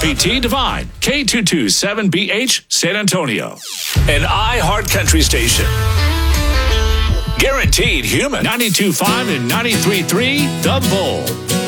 WLPT Divine, K227BH, San Antonio. An iHeart Country station. Guaranteed human. 92.5 and 93.3, The Bull.